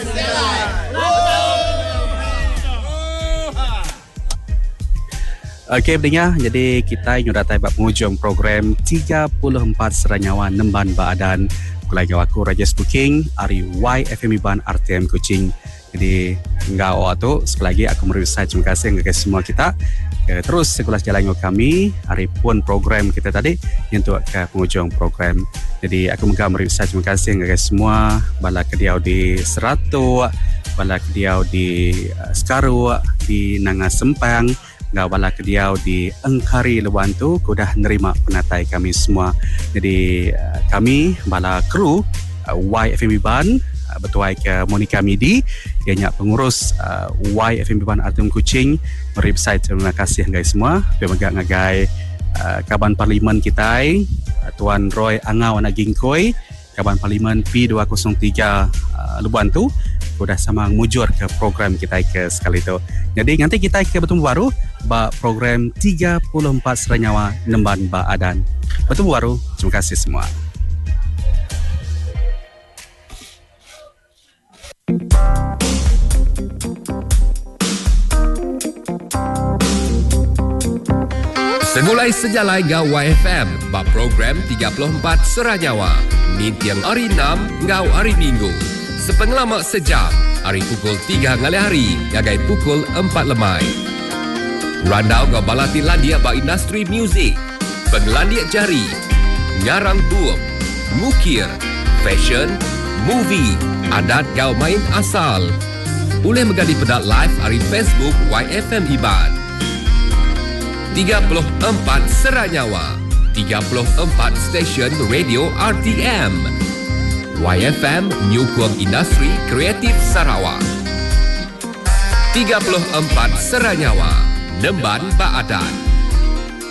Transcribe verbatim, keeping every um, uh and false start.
Okey pendengar, jadi kita yang dah tiba penghujung program tiga puluh empat Seranyawa Nemban Baadan. Kulai aku Rajas Booking Ari Y F M Iban R T M Kuching. Jadi enggak waktu sekali lagi aku merusak terima kasih kepada semua kita. Okay, terus sekolah jalan kami hari pun program kita tadi untuk ke penghujung program. Jadi aku juga merusak terima kasih kepada semua bala kediau di Seratu, bala kediau di uh, Sekaru, di Nanga Sempang, ngau bala kediau di Engkari Lewan tu sudah nerima penatai kami semua. Jadi uh, kami bala kru uh, Y F M Iban uh, bertuai ke Monica Midi ianya pengurus uh, Y F M Iban Atom Kuching. Mari besar terima kasih guys semua. Pemegak ngagai uh, Kaban Parlimen kita uh, Tuan Roy Angau anak Gingkoi, Kaban Parlimen P dua kosong tiga uh, Lewan tu sudah sama mujur ke program kita ke sekali tu. Jadi nanti kita ke bertemu baru ba program tiga puluh empat Seranyawa Nemban Baadan. Bertemu baru. Terima kasih semua. Segulai sejalai gau Y F M ba program tiga puluh empat Seranyawa. Min tiang hari enam gau hari Minggu. Sepengalamak sejam, hari pukul tiga ngali hari, gagai pukul empat lemai. Randau gau balati landia ba industri muzik, penglandia jari, ngarang buam, ngukir, fashion, movie, adat gau main asal. Boleh megadi pedat live hari Facebook Y F M Iban. tiga puluh empat Seranyawa, tiga puluh empat stesen radio R T M. Y F M Nyukung Industri Kreatif Sarawak. tiga puluh empat Seranyawa Nemban Baadan.